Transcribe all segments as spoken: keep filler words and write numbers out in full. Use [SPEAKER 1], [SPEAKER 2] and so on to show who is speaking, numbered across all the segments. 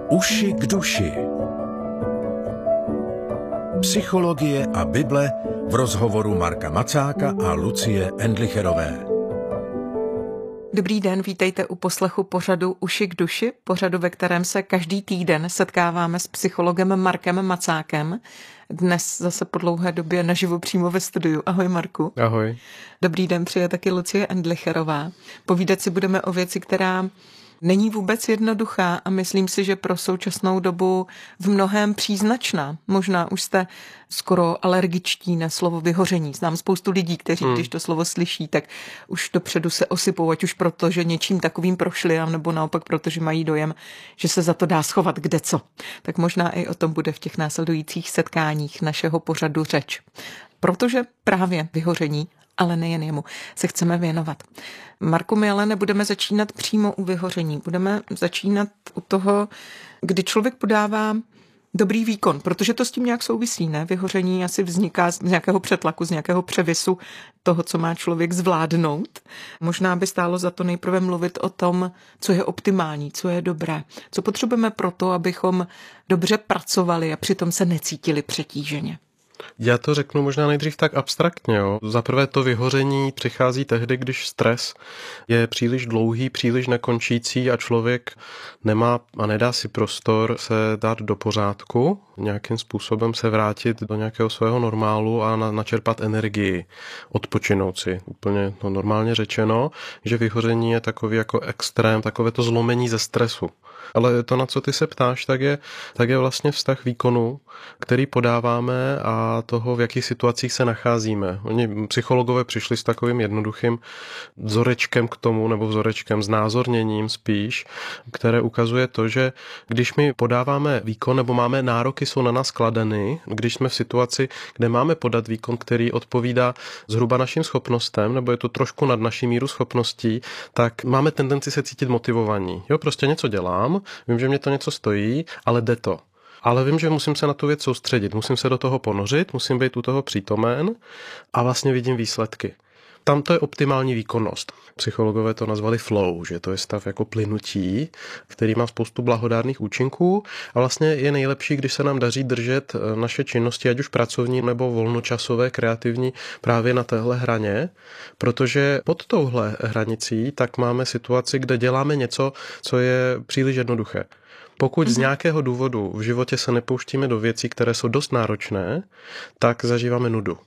[SPEAKER 1] Uši k duši. Psychologie a Bible v rozhovoru Marka Macáka a Lucie Endlicherové.
[SPEAKER 2] Dobrý den, vítejte u poslechu pořadu Uši k duši, pořadu, ve kterém se každý týden setkáváme s psychologem Markem Macákem. Dnes zase po dlouhé době naživo přímo ve studiu. Ahoj Marku.
[SPEAKER 3] Ahoj.
[SPEAKER 2] Dobrý den, přeje taky Lucie Endlicherová. Povídat si budeme o věci, která není vůbec jednoduchá a myslím si, že pro současnou dobu v mnohém příznačná. Možná už jste skoro alergičtí na slovo vyhoření. Znám spoustu lidí, kteří, hmm. když to slovo slyší, tak už dopředu se osypou, ať už proto, že něčím takovým prošli, nebo naopak proto, že mají dojem, že se za to dá schovat kdeco. Tak možná i o tom bude v těch následujících setkáních našeho pořadu řeč. Protože právě vyhoření, ale nejen jemu, se chceme věnovat. Marku, my ale nebudeme začínat přímo u vyhoření. Budeme začínat u toho, kdy člověk podává dobrý výkon, protože to s tím nějak souvisí, ne? Vyhoření asi vzniká z nějakého přetlaku, z nějakého převisu toho, co má člověk zvládnout. Možná by stálo za to nejprve mluvit o tom, co je optimální, co je dobré, co potřebujeme pro to, abychom dobře pracovali a přitom se necítili přetíženě.
[SPEAKER 3] Já to řeknu možná nejdřív tak abstraktně. Jo. Za prvé to vyhoření přichází tehdy, když stres je příliš dlouhý, příliš nekončící a člověk nemá a nedá si prostor se dát do pořádku, nějakým způsobem se vrátit do nějakého svého normálu a na, načerpat energii, odpočinout si. Úplně no, normálně řečeno, že vyhoření je takový jako extrém, takové to zlomení ze stresu. Ale to, na co ty se ptáš, tak je, tak je vlastně vztah výkonu, který podáváme a toho, v jakých situacích se nacházíme. Oni psychologové přišli s takovým jednoduchým vzorečkem k tomu, nebo vzorečkem, znázorněním spíš, které ukazuje to, že když my podáváme výkon, nebo máme nároky, jsou na nás kladeny, když jsme v situaci, kde máme podat výkon, který odpovídá zhruba našim schopnostem, nebo je to trošku nad naší míru schopností, tak máme tendenci se cítit motivovaní. Jo, prostě něco dělám, vím, že mě to něco stojí, ale jde to. Ale vím, že musím se na tu věc soustředit, musím se do toho ponořit, musím být u toho přítomen a vlastně vidím výsledky. Tam to je optimální výkonnost. Psychologové to nazvali flow, že to je stav jako plynutí, který má spoustu blahodárných účinků a vlastně je nejlepší, když se nám daří držet naše činnosti, ať už pracovní nebo volnočasové, kreativní, právě na téhle hraně, protože pod touhle hranicí tak máme situaci, kde děláme něco, co je příliš jednoduché. Pokud z nějakého důvodu v životě se nepouštíme do věcí, které jsou dost náročné, tak zažíváme nudu.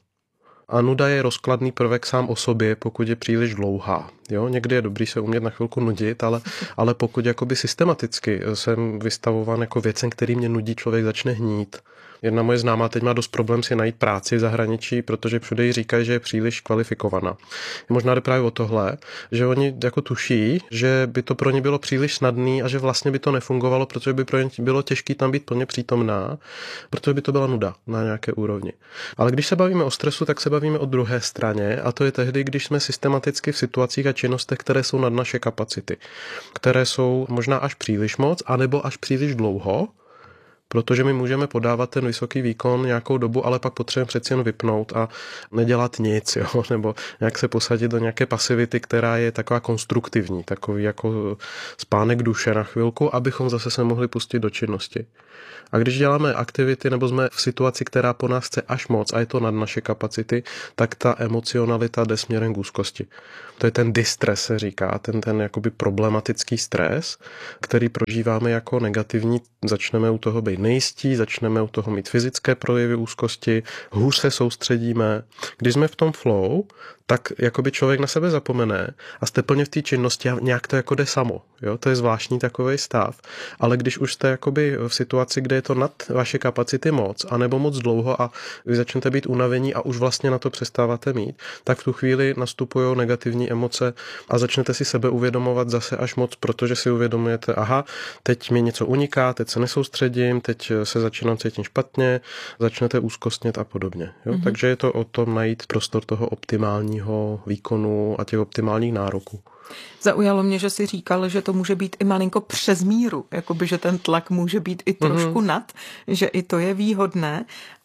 [SPEAKER 3] A nuda je rozkladný prvek sám o sobě, pokud je příliš dlouhá. Jo? Někdy je dobrý se umět na chvilku nudit, ale, ale pokud jakoby systematicky jsem vystavován jako věcem, který mě nudí, člověk začne hnít. Jedna moje známá teď má dost problém si najít práci v zahraničí, protože všude jí říkají, že je příliš kvalifikovaná. Možná jde právě o tohle, že oni jako tuší, že by to pro ně bylo příliš snadný a že vlastně by to nefungovalo, protože by pro ně bylo těžké tam být plně přítomná, protože by to byla nuda na nějaké úrovni. Ale když se bavíme o stresu, tak se bavíme o druhé straně a to je tehdy, když jsme systematicky v situacích a činnostech, které jsou nad naše kapacity, které jsou možná až příliš moc, anebo až příliš dlouho, protože my můžeme podávat ten vysoký výkon nějakou dobu, ale pak potřebujeme přeci jen vypnout a nedělat nic, jo? Nebo nějak se posadit do nějaké pasivity, která je taková konstruktivní, takový jako spánek duše na chvilku, abychom zase se mohli pustit do činnosti. A když děláme aktivity nebo jsme v situaci, která po nás chce až moc a je to nad naše kapacity, tak ta emocionalita jde směrem k úzkosti. To je ten distres, se říká, ten, ten jakoby problematický stres, který prožíváme jako negativní. Začneme u toho být nejistí, začneme u toho mít fyzické projevy úzkosti, hůř se soustředíme. Když jsme v tom flow, tak jakoby člověk na sebe zapomene a jste plně v té činnosti a nějak to jako jde samo. Jo? To je zvláštní takovej stav. Ale když už jste jakoby v situaci, kde je to nad vaše kapacity moc, anebo moc dlouho a vy začnete být unavení a už vlastně na to přestáváte mít, tak v tu chvíli nastupují negativní emoce a začnete si sebe uvědomovat zase až moc, protože si uvědomujete, aha, teď mi něco uniká, teď se nesoustředím, teď se začínám cítit špatně, začnete úzkostnět a podobně. Jo? Mm-hmm. Takže je to o tom najít prostor toho optimálního výkonu a těch optimálních nároků.
[SPEAKER 2] Zaujalo mě, že jsi říkal, že to může být i malinko přes míru, jakoby, že ten tlak může být i trošku mm-hmm. nad, že i to je výhodné.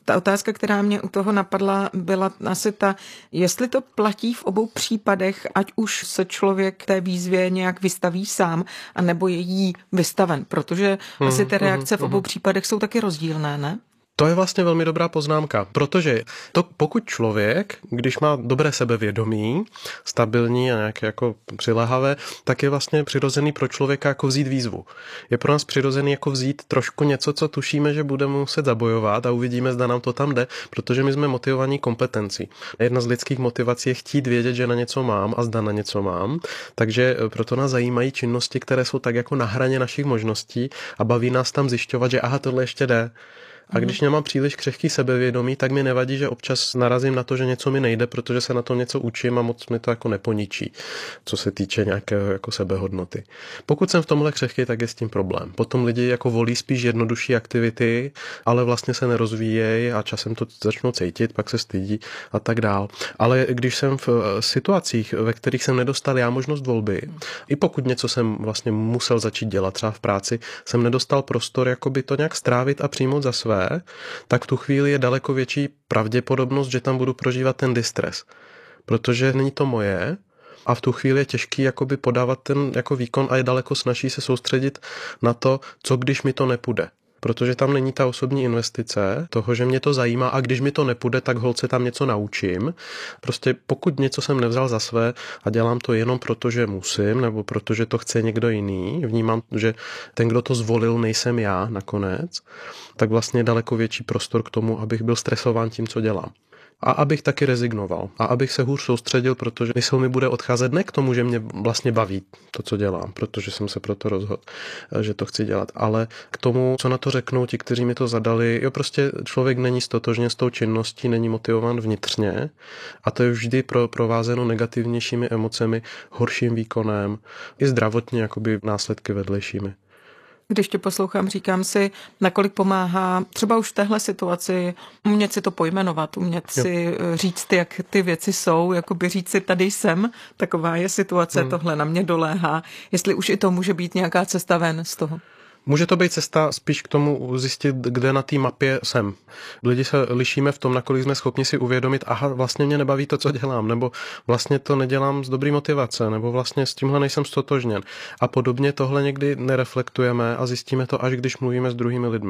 [SPEAKER 2] Ta otázka, která mě u toho napadla, byla asi ta, jestli to platí v obou případech, ať už se člověk té výzvě nějak vystaví sám, anebo je jí vystaven, protože hmm, asi ty reakce hmm, v obou hmm. případech jsou taky rozdílné, ne?
[SPEAKER 3] To je vlastně velmi dobrá poznámka, protože to, pokud člověk, když má dobré sebevědomí, stabilní a nějaké jako přiléhavé, tak je vlastně přirozený pro člověka jako vzít výzvu. Je pro nás přirozený jako vzít trošku něco, co tušíme, že budeme muset zabojovat a uvidíme, zda nám to tam jde, protože my jsme motivovaní kompetencí. Jedna z lidských motivací je chtít vědět, že na něco mám a zda na něco mám, takže proto nás zajímají činnosti, které jsou tak jako na hraně našich možností a baví nás tam zjišťovat, že aha, tohle ještě jde. A když nemám příliš křehký sebevědomí, tak mi nevadí, že občas narazím na to, že něco mi nejde, protože se na to něco učím a moc mi to jako neponičí, co se týče nějakého jako sebehodnoty. Pokud jsem v tomhle křehký, tak je s tím problém. Potom lidi jako volí spíš jednodušší aktivity, ale vlastně se nerozvíjejí a časem to začnou cítit, pak se stydí a tak dál. Ale když jsem v situacích, ve kterých jsem nedostal já možnost volby, i pokud něco jsem vlastně musel začít dělat, třeba v práci, jsem nedostal prostor jakoby to nějak strávit a přijmout za své, tak v tu chvíli je daleko větší pravděpodobnost, že tam budu prožívat ten distres. Protože není to moje a v tu chvíli je těžký jakoby podávat ten jako výkon a je daleko snazší se soustředit na to, co když mi to nepůjde. Protože tam není ta osobní investice toho, že mě to zajímá a když mi to nepůjde, tak holt se tam něco naučím. Prostě pokud něco jsem nevzal za své a dělám to jenom proto, že musím nebo protože to chce někdo jiný, vnímám, že ten, kdo to zvolil, nejsem já nakonec, tak vlastně je daleko větší prostor k tomu, abych byl stresován tím, co dělám. A abych taky rezignoval. A abych se hůř soustředil, protože mysl mi bude odcházet ne k tomu, že mě vlastně baví to, co dělám, protože jsem se proto rozhodl, že to chci dělat, ale k tomu, co na to řeknou ti, kteří mi to zadali. Jo, prostě člověk není stotožně s tou činností, není motivován vnitřně a to je vždy pro, provázeno negativnějšími emocemi, horším výkonem i zdravotně jakoby následky vedlejšími.
[SPEAKER 2] Když tě poslouchám, říkám si, nakolik pomáhá třeba už v téhle situaci umět si to pojmenovat, umět jo. si říct, jak ty věci jsou, jakoby říct si, tady jsem, taková je situace, hmm. tohle na mě doléhá, jestli už i to může být nějaká cesta ven z toho.
[SPEAKER 3] Může to být cesta spíš k tomu zjistit, kde na té mapě jsem. Lidi se lišíme v tom, nakolik jsme schopni si uvědomit, aha, vlastně mě nebaví to, co dělám, nebo vlastně to nedělám z dobrý motivace, nebo vlastně s tímhle nejsem stotožněn. A podobně tohle někdy nereflektujeme a zjistíme to, až když mluvíme s druhými lidmi.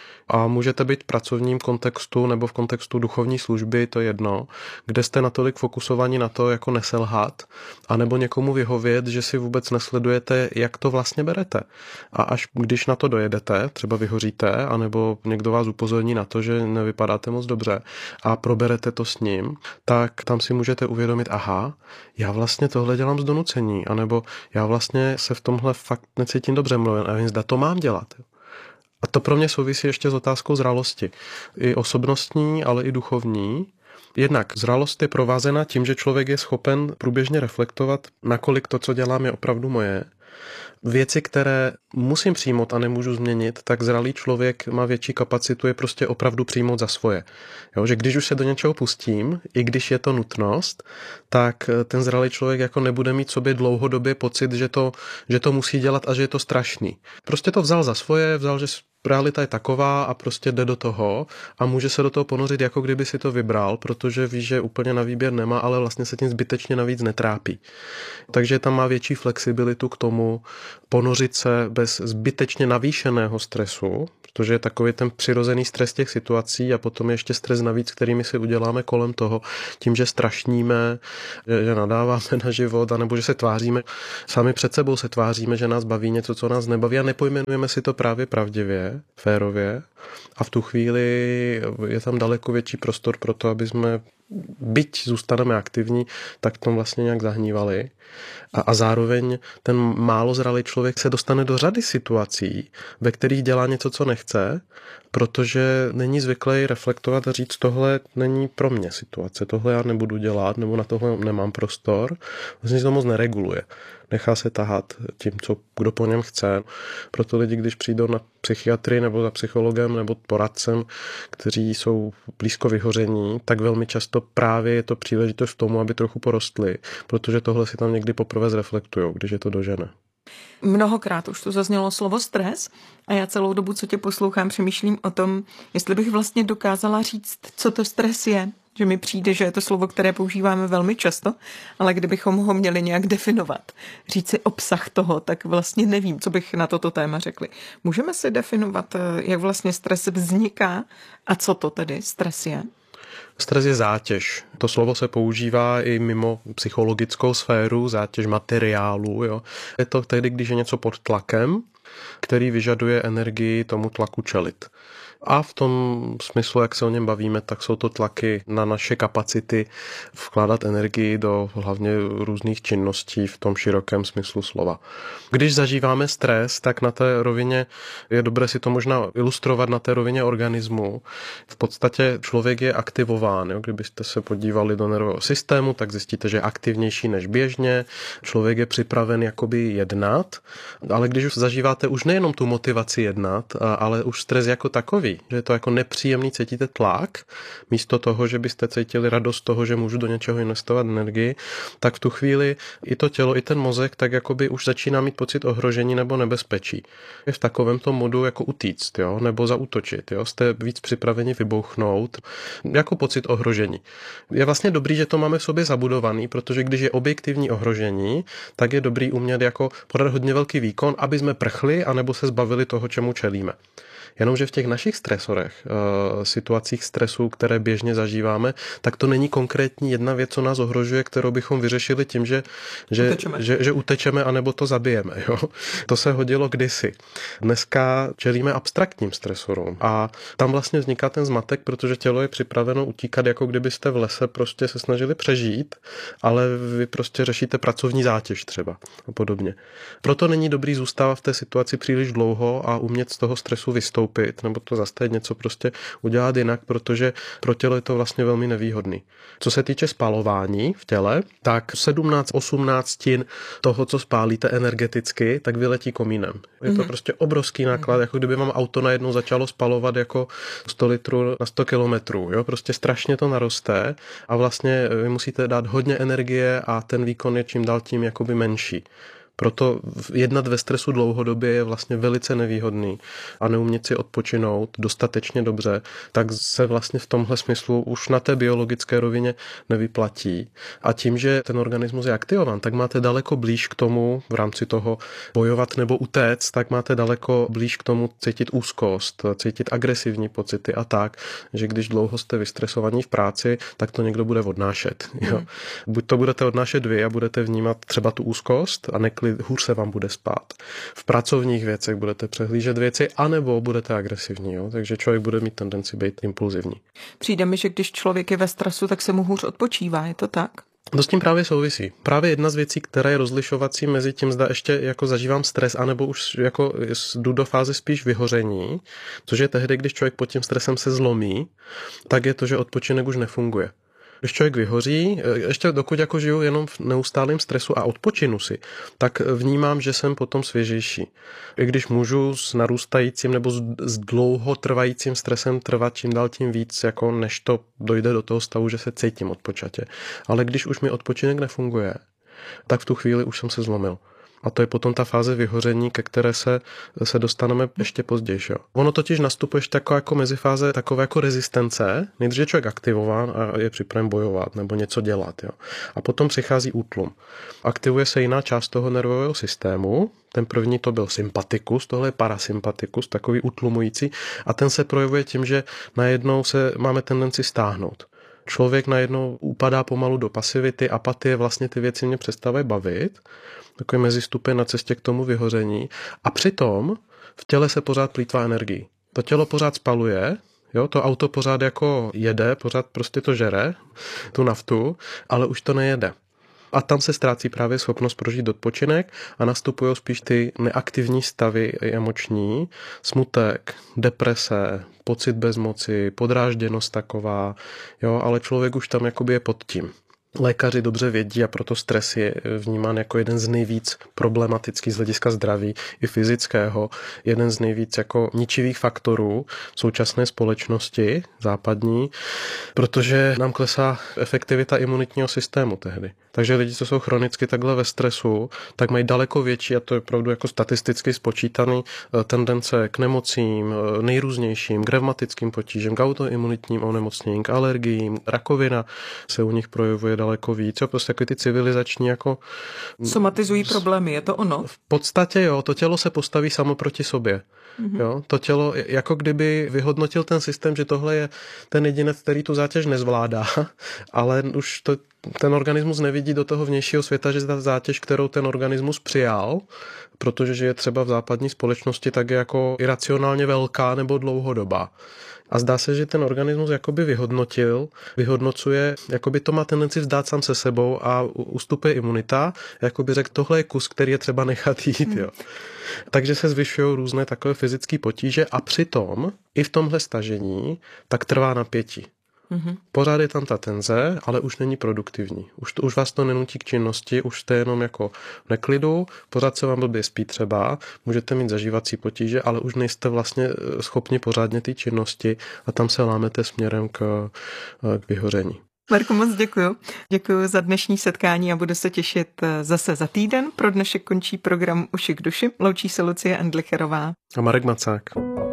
[SPEAKER 3] A můžete být v pracovním kontextu nebo v kontextu duchovní služby, to je jedno, kde jste natolik fokusovaní na to, jako neselhat, anebo někomu vyhovět, že si vůbec nesledujete, jak to vlastně berete. A až když na to dojedete, třeba vyhoříte, anebo někdo vás upozorní na to, že nevypadáte moc dobře a proberete to s ním, tak tam si můžete uvědomit, aha, já vlastně tohle dělám z donucení, anebo já vlastně se v tomhle fakt necítím dobře, mluvím, a zda to mám dělat. A to pro mě souvisí ještě s otázkou zralosti. I osobnostní, ale i duchovní. Jednak zralost je provázena tím, že člověk je schopen průběžně reflektovat, nakolik to, co dělám, je opravdu moje. Věci, které musím přijmout a nemůžu změnit, tak zralý člověk má větší kapacitu je prostě opravdu přijmout za svoje. Jo, že když už se do něčeho pustím, i když je to nutnost, tak ten zralý člověk jako nebude mít sobě dlouhodobě pocit, že to, že to musí dělat a že je to strašný. Prostě to vzal za svoje, vzal, že realita je taková a prostě jde do toho a může se do toho ponořit, jako kdyby si to vybral, protože ví, že úplně na výběr nemá, ale vlastně se tím zbytečně navíc netrápí. Takže tam má větší flexibilitu k tomu ponořit se bez zbytečně navýšeného stresu, protože je takový ten přirozený stres těch situací a potom je ještě stres navíc, kterými si uděláme kolem toho, tím, že strašníme, že nadáváme na život, anebo že se tváříme, sami před sebou se tváříme, že nás baví něco, co nás nebaví a nepojmenujeme si to právě pravdivě, férově a v tu chvíli je tam daleko větší prostor pro to, aby jsme, byť zůstaneme aktivní, tak tom vlastně nějak zahnívali. A, a zároveň ten málo zralý člověk se dostane do řady situací, ve kterých dělá něco, co nechce, protože není zvyklý reflektovat a říct, tohle není pro mě situace, tohle já nebudu dělat, nebo na tohle nemám prostor. Vlastně se to moc nereguluje. Nechá se tahat tím, co kdo po něm chce. Proto lidi, když přijdou na psychiatrii nebo za psychologem nebo poradcem, kteří jsou blízko vyhoření, tak velmi často právě je to příležitost k tomu, aby trochu porostli, protože tohle si tam někdy poprvé zreflektujou, když je to dožene.
[SPEAKER 2] Mnohokrát už tu zaznělo slovo stres a já celou dobu, co tě poslouchám, přemýšlím o tom, jestli bych vlastně dokázala říct, co to stres je. Že mi přijde, že je to slovo, které používáme velmi často, ale kdybychom ho měli nějak definovat, říct si obsah toho, tak vlastně nevím, co bych na toto téma řekli. Můžeme si definovat, jak vlastně stres vzniká a co to tedy stres je?
[SPEAKER 3] Stres je zátěž. To slovo se používá i mimo psychologickou sféru, zátěž materiálu. Jo. Je to tehdy, když je něco pod tlakem, který vyžaduje energii tomu tlaku čelit. A v tom smyslu, jak se o něm bavíme, tak jsou to tlaky na naše kapacity vkládat energii do hlavně různých činností v tom širokém smyslu slova. Když zažíváme stres, tak na té rovině je dobré si to možná ilustrovat na té rovině organismu. V podstatě člověk je aktivován. Jo? Kdybyste se podívali do nervového systému, tak zjistíte, že je aktivnější než běžně. Člověk je připraven jakoby jednat, ale když už zažíváte už nejenom tu motivaci jednat, ale už stres jako takový, že je to jako nepříjemný, cítíte tlak, místo toho, že byste cítili radost toho, že můžu do něčeho investovat energii, tak v tu chvíli i to tělo, i ten mozek tak jakoby už začíná mít pocit ohrožení nebo nebezpečí. Je v takovém tom modu jako utíct, jo, nebo zaútočit, jo, jste víc připraveni vybouchnout, jako pocit ohrožení. Je vlastně dobrý, že to máme v sobě zabudovaný, protože když je objektivní ohrožení, tak je dobrý umět jako podat hodně velký výkon, aby jsme prchli anebo se zbavili toho, čemu čelíme. Jenomže v těch našich stresorech, situacích stresu, které běžně zažíváme, tak to není konkrétní jedna věc, co nás ohrožuje, kterou bychom vyřešili tím, že, že, utečeme. že, že utečeme anebo to zabijeme. Jo? To se hodilo kdysi. Dneska čelíme abstraktním stresorům a tam vlastně vzniká ten zmatek, protože tělo je připraveno utíkat, jako kdybyste v lese prostě se snažili přežít, ale vy prostě řešíte pracovní zátěž třeba a podobně. Proto není dobrý zůstávat v té situaci příliš dlouho a umět z toho stresu vystoupit, nebo to zastavit, něco prostě udělat jinak, protože pro tělo je to vlastně velmi nevýhodný. Co se týče spalování v těle, tak sedmnáct osmnáct toho, co spálíte energeticky, tak vyletí komínem. Je to mm-hmm. prostě obrovský náklad, mm-hmm. jako kdyby vám auto najednou začalo spalovat jako sto litrů na sto kilometrů. Jo? Prostě strašně to naroste a vlastně vy musíte dát hodně energie a ten výkon je čím dál tím jakoby menší. Proto jednat ve stresu dlouhodobě je vlastně velice nevýhodný a neumět si odpočinout dostatečně dobře, tak se vlastně v tomhle smyslu už na té biologické rovině nevyplatí. A tím, že ten organismus je aktivován, tak máte daleko blíž k tomu v rámci toho bojovat nebo utéct, tak máte daleko blíž k tomu cítit úzkost, cítit agresivní pocity a tak, že když dlouho jste vystresovaní v práci, tak to někdo bude odnášet. Jo? Hmm. Buď to budete odnášet vy a budete vnímat třeba tu úzkost a neklid, hůř se vám bude spát. V pracovních věcech budete přehlížet věci, anebo budete agresivní, jo? Takže člověk bude mít tendenci být impulzivní.
[SPEAKER 2] Přijde mi, že když člověk je ve stresu, tak se mu hůř odpočívá, je to tak?
[SPEAKER 3] To s tím právě souvisí. Právě jedna z věcí, která je rozlišovací mezi tím, zda ještě jako zažívám stres, anebo už jako jdu do fáze spíš vyhoření, což je tehdy, když člověk pod tím stresem se zlomí, tak je to, že odpočinek už nefunguje. Když člověk vyhoří, ještě dokud jako žiju jenom v neustálém stresu a odpočinu si, tak vnímám, že jsem potom svěžejší. I když můžu s narůstajícím nebo s dlouhotrvajícím stresem trvat čím dál tím víc, jako než to dojde do toho stavu, že se cítím odpočatě. Ale když už mi odpočinek nefunguje, tak v tu chvíli už jsem se zlomil. A to je potom ta fáze vyhoření, ke které se, se dostaneme ještě později. Jo. Ono totiž nastupuje ještě taková jako mezifáze, takové jako rezistence. Nejdřív je člověk aktivován a je připraven bojovat nebo něco dělat. Jo. A potom přichází útlum. Aktivuje se jiná část toho nervového systému. Ten první to byl sympatikus, tohle je parasympatikus, takový utlumující. A ten se projevuje tím, že najednou se máme tendenci stáhnout. Člověk najednou upadá pomalu do pasivity, apatie, vlastně ty věci mě přestávají bavit. Takový mezistupeň na cestě k tomu vyhoření. A přitom v těle se pořád plýtvá energií. To tělo pořád spaluje, jo, to auto pořád jako jede, pořád prostě to žere, tu naftu, ale už to nejede. A tam se ztrácí právě schopnost prožít odpočinek a nastupují spíš ty neaktivní stavy emoční, smutek, deprese, pocit bezmoci, podrážděnost taková, jo, ale člověk už tam jakoby je pod tím. lékaři dobře vědí a proto stres je vnímán jako jeden z nejvíc problematických z hlediska zdraví i fyzického, jeden z nejvíc jako ničivých faktorů v současné společnosti západní, protože nám klesá efektivita imunitního systému tehdy. Takže lidi, co jsou chronicky takhle ve stresu, tak mají daleko větší, a to je opravdu jako statisticky spočítaný, tendence k nemocím nejrůznějším, k revmatickým potížem, k autoimunitním onemocněním, k alergiím, rakovina se u nich projevuje daleko víc. Jo, prostě jako ty civilizační jako...
[SPEAKER 2] Somatizují problémy, je to ono?
[SPEAKER 3] V podstatě jo, to tělo se postaví samo proti sobě. Mm-hmm. Jo, to tělo, jako kdyby vyhodnotil ten systém, že tohle je ten jedinec, který tu zátěž nezvládá, ale už to, ten organismus nevidí do toho vnějšího světa, že ta zátěž, kterou ten organismus přijal, protože je třeba v západní společnosti, tak je jako iracionálně velká nebo dlouhodobá. A zdá se, že ten organismus jakoby vyhodnotil, vyhodnocuje, jakoby to má tendenci vzdát sám se sebou a ustupuje imunita, jakoby řekl, tohle je kus, který je třeba nechat jít. Jo. Takže se zvyšují různé takové fyzické potíže a přitom i v tomhle stažení tak trvá napětí. Mm-hmm. Pořád je tam ta tenze, ale už není produktivní. Už, to, už vás to nenutí k činnosti, už jste jenom jako v neklidu, pořád se vám blbě spí třeba, můžete mít zažívací potíže, ale už nejste vlastně schopni pořádně té činnosti a tam se lámete směrem k, k vyhoření.
[SPEAKER 2] Marku, moc děkuju. Děkuju za dnešní setkání a budu se těšit zase za týden. Pro dnešek končí program Uši k duši. Loučí se Lucie Endlicherová
[SPEAKER 3] a Marek Macák.